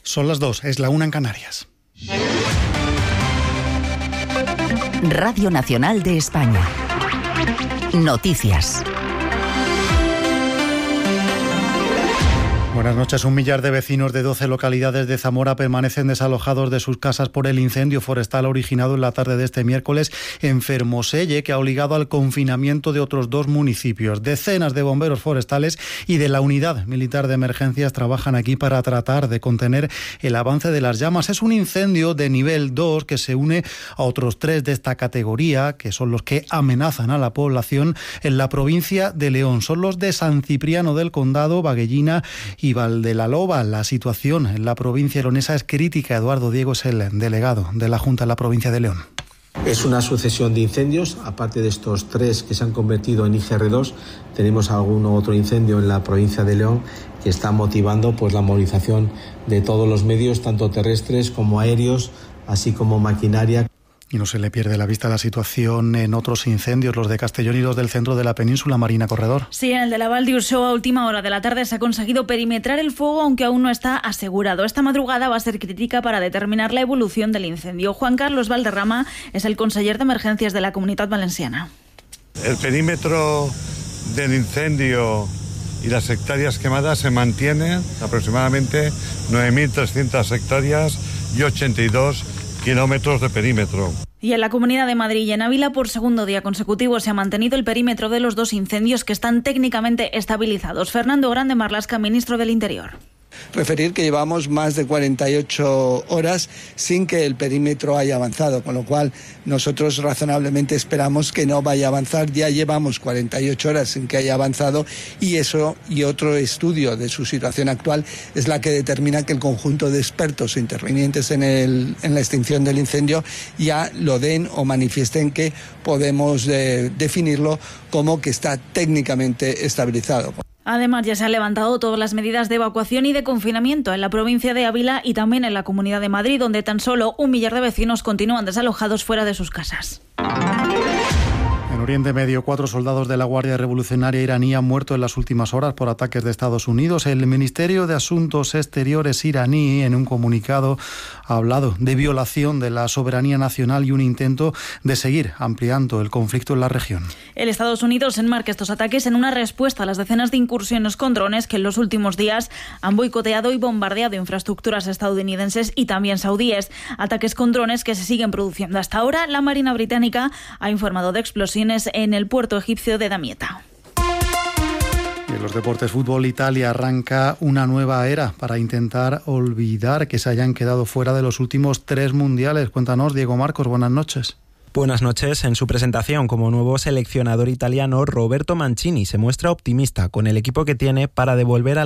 Son las 2, es la 1 en Canarias. Radio Nacional de España. Noticias. Buenas noches. 1 millar de vecinos de 12 localidades de Zamora permanecen desalojados de sus casas por el incendio forestal originado en la tarde de este miércoles en Fermoselle, que ha obligado al confinamiento de otros 2 municipios. Decenas de bomberos forestales y de la Unidad Militar de Emergencias trabajan aquí para tratar de contener el avance de las llamas. Es un incendio de nivel 2 que se une a otros 3 de esta categoría, que son los que amenazan a la población en la provincia de León. Son los de San Cipriano del Condado, Baguellina y Valdelaloba. La situación en la provincia leonesa es crítica. Eduardo Diego es el delegado de la Junta en la provincia de León. Es una sucesión de incendios, aparte de estos 3 que se han convertido en IGR2, tenemos algún otro incendio en la provincia de León que está motivando la movilización de todos los medios, tanto terrestres como aéreos, así como maquinaria. Y no se le pierde la vista la situación en otros incendios, los de Castellón y los del centro de la península. Marina Corredor. Sí, en el de la Val d'Ursó a última hora de la tarde se ha conseguido perimetrar el fuego, aunque aún no está asegurado. Esta madrugada va a ser crítica para determinar la evolución del incendio. Juan Carlos Valderrama es el conseller de Emergencias de la Comunitat Valenciana. El perímetro del incendio y las hectáreas quemadas se mantienen, aproximadamente 9.300 hectáreas y 82 kilómetros de perímetro. Y en la Comunidad de Madrid y en Ávila, por segundo día consecutivo, se ha mantenido el perímetro de los 2 incendios que están técnicamente estabilizados. Fernando Grande Marlaska, ministro del Interior. Referir que llevamos más de 48 horas sin que el perímetro haya avanzado, con lo cual nosotros razonablemente esperamos que no vaya a avanzar. Ya llevamos 48 horas sin que haya avanzado y eso y otro estudio de su situación actual es la que determina que el conjunto de expertos intervinientes en la extinción del incendio ya lo den o manifiesten que podemos definirlo como que está técnicamente estabilizado. Además, ya se han levantado todas las medidas de evacuación y de confinamiento en la provincia de Ávila y también en la Comunidad de Madrid, donde tan solo 1 millar de vecinos continúan desalojados fuera de sus casas. En Oriente Medio, 4 soldados de la Guardia Revolucionaria iraní han muerto en las últimas horas por ataques de Estados Unidos. El Ministerio de Asuntos Exteriores iraní, en un comunicado, ha hablado de violación de la soberanía nacional y un intento de seguir ampliando el conflicto en la región. El Estados Unidos enmarca estos ataques en una respuesta a las decenas de incursiones con drones que en los últimos días han boicoteado y bombardeado infraestructuras estadounidenses y también saudíes. Ataques con drones que se siguen produciendo. Hasta ahora, la Marina Británica ha informado de explosiones en el puerto egipcio de Damietta. Y en los deportes, fútbol, Italia arranca una nueva era para intentar olvidar que se hayan quedado fuera de los últimos 3 mundiales. Cuéntanos, Diego Marcos, buenas noches. Buenas noches. En su presentación como nuevo seleccionador italiano, Roberto Mancini se muestra optimista con el equipo que tiene para devolver a